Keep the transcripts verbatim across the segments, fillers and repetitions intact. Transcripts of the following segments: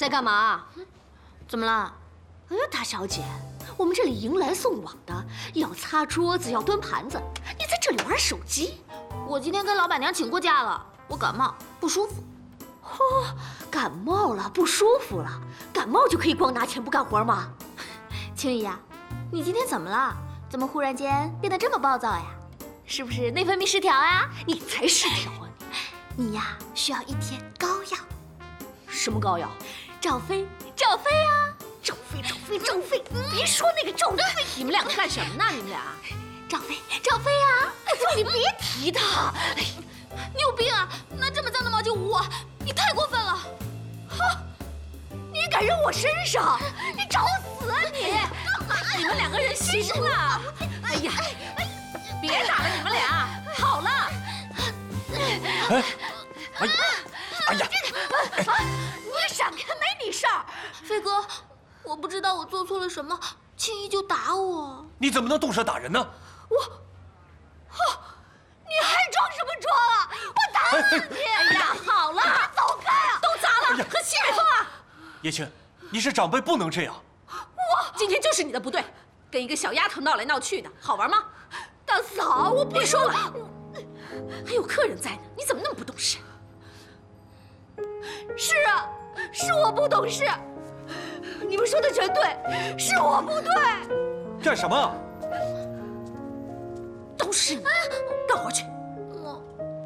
在干嘛？ 怎么了？ 哎呀，大小姐，我们这里迎来送往的，要擦桌子，要端盘子，你在这里玩手机？ 我今天跟老板娘请过假了，我感冒不舒服。 嚯、哦，感冒了不舒服了，感冒就可以光拿钱不干活吗？ 青雨呀，你今天怎么了？怎么忽然间变得这么暴躁呀？是不是内分泌失调呀？ 你才失调啊你！你呀，需要一贴膏药。 什么膏药？ 赵飞，赵飞啊！ 赵飞，赵飞，赵飞！别说那个赵飞！ 你们两个干什么呢？你们俩？ 赵飞，赵飞啊！我叫你别提他！ 你有病啊！拿这么脏的毛巾捂我，你太过分了！ 哈！你敢扔我身上？你找死啊你！ 干嘛？你们两个人行了！哎呀，别打了，你们俩好了！ 哎，哎，哎呀！ 你闪开，没你事儿。 飞哥，我不知道我做错了什么，轻易就打我。 你怎么能动手打人呢？ 我，哦，你还装什么装啊？我打死你！ 哎呀，好了， 走开啊！ 都砸了，和气没风啊！ 叶青，你是长辈，不能这样。 我今天就是你的不对，跟一个小丫头闹来闹去的，好玩吗？ 大嫂，我别说了，还有客人在呢，你怎么那么不懂事？ 是啊，是我不懂事。你们说的全对，是我不对。 干什么？ 都是你，干活去。 我。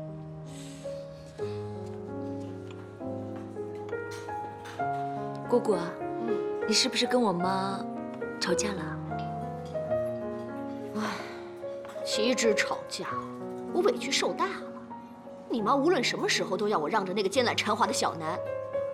姑姑，你是不是跟我妈吵架了？ 唉，岂止吵架，我委屈受大了。你妈无论什么时候都要我让着那个奸懒馋滑的小南。